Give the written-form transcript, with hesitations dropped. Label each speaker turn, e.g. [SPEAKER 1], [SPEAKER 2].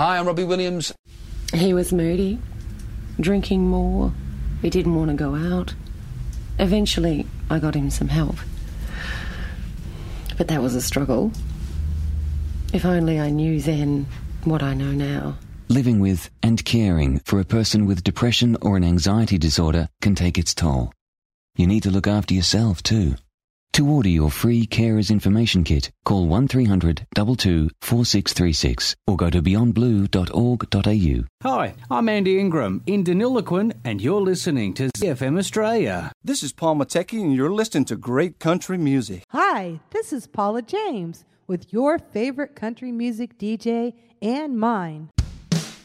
[SPEAKER 1] Hi, I'm Robbie Williams.
[SPEAKER 2] He was moody, drinking more. He didn't want to go out. Eventually, I got him some help. But that was a struggle. If only I knew then what I know now.
[SPEAKER 3] Living with and caring for a person with depression or an anxiety disorder can take its toll. You need to look after yourself too. To order your free Carers Information Kit, call 1300 22 4636 or go to beyondblue.org.au.
[SPEAKER 4] Hi, I'm Andy Ingram in Deniliquin, and you're listening to ZFM Australia.
[SPEAKER 5] This is Paul Matecki, and you're listening to great country music.
[SPEAKER 6] Hi, this is Paula James with your favorite country music DJ and mine.